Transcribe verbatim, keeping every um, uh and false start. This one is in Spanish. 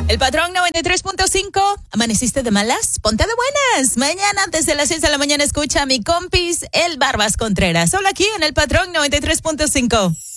El Patrón noventa y tres punto cinco. ¿Amaneciste de malas? Ponte de buenas. Mañana antes de las seis de la mañana escucha a mi compis, el Barbas Contreras. Solo aquí en el Patrón noventa y tres punto cinco.